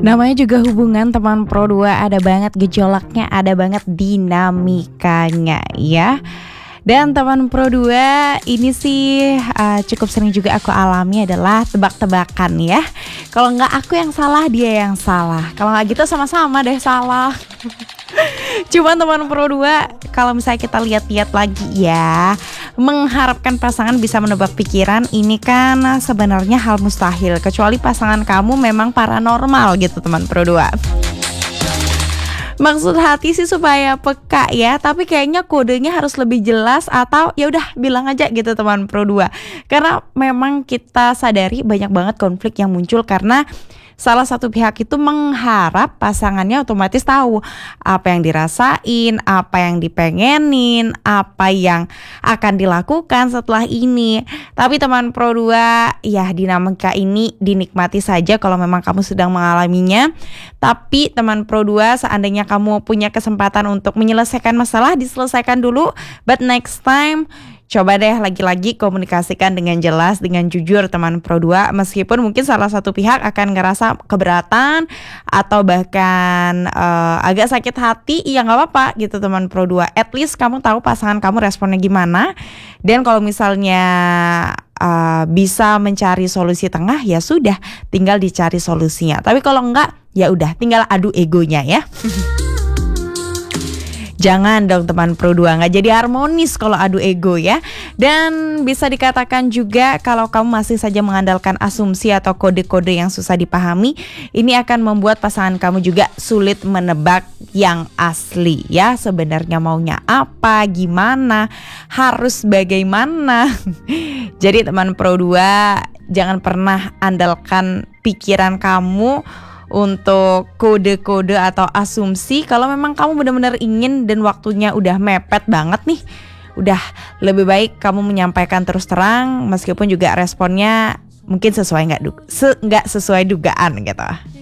Namanya juga hubungan teman pro 2, ada banget gejolaknya, ada banget dinamikanya ya. Dan teman pro 2 ini sih cukup sering juga aku alami adalah tebak-tebakan ya. Kalau nggak aku yang salah, dia yang salah. Kalau nggak gitu sama-sama deh salah. Cuman teman pro 2 kalau misalnya kita lihat-lihat lagi ya, mengharapkan pasangan bisa menebak pikiran ini kan sebenarnya hal mustahil, kecuali pasangan kamu memang paranormal gitu teman pro 2. Maksud hati sih supaya peka ya, tapi kayaknya kodenya harus lebih jelas atau ya udah bilang aja gitu teman pro 2. Karena memang kita sadari banyak banget konflik yang muncul karena salah satu pihak itu mengharap pasangannya otomatis tahu apa yang dirasain, apa yang dipengenin, apa yang akan dilakukan setelah ini. Tapi teman pro 2, ya dinamika ini dinikmati saja kalau memang kamu sedang mengalaminya. Tapi teman pro 2, seandainya kamu punya kesempatan untuk menyelesaikan masalah, diselesaikan dulu. But next time coba deh lagi-lagi komunikasikan dengan jelas, dengan jujur teman pro 2. Meskipun mungkin salah satu pihak akan ngerasa keberatan atau bahkan agak sakit hati, ya gak apa-apa gitu teman pro 2. At least kamu tahu pasangan kamu responnya gimana. Dan kalau misalnya bisa mencari solusi tengah, ya sudah tinggal dicari solusinya. Tapi kalau enggak, ya udah tinggal adu egonya ya. Jangan dong teman pro 2, gak jadi harmonis kalau adu ego ya. Dan bisa dikatakan juga kalau kamu masih saja mengandalkan asumsi atau kode-kode yang susah dipahami, ini akan membuat pasangan kamu juga sulit menebak yang asli ya. Sebenarnya maunya apa, gimana, harus bagaimana. Jadi teman pro 2, jangan pernah andalkan pikiran kamu untuk kode-kode atau asumsi. Kalau memang kamu benar-benar ingin dan waktunya udah mepet banget nih, udah lebih baik kamu menyampaikan terus terang, meskipun juga responnya mungkin nggak sesuai dugaan gitu.